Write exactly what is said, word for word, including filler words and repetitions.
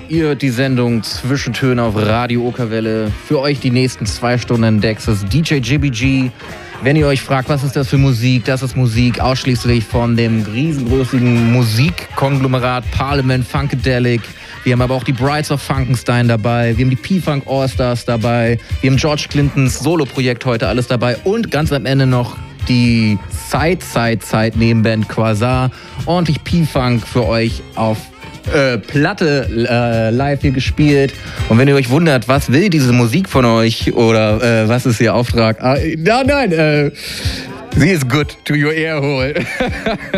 Ihr hört die Sendung Zwischentöne auf Radio Okerwelle. Für euch die nächsten zwei Stunden Decks ist D J J B G. Wenn ihr euch fragt, was ist das für Musik, das ist Musik ausschließlich von dem riesengroßen Musikkonglomerat Parliament Funkadelic. Wir haben aber auch die Brides of Funkenstein dabei, wir haben die P-Funk All-Stars dabei, wir haben George Clintons Solo-Projekt heute alles dabei und ganz am Ende noch die Side-Side-Side-Nebenband Quasar. Ordentlich P-Funk für euch auf Äh, Platte äh, live hier gespielt. Und wenn ihr euch wundert, was will diese Musik von euch oder äh, was ist ihr Auftrag? Ah, nein, nein, äh, sie ist good to your ear hole.